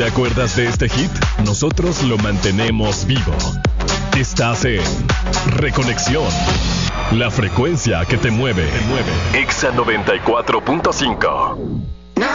te acuerdas de este hit? Nosotros lo mantenemos vivo. Estás en Reconexión. La frecuencia que te mueve. Exa 94.5.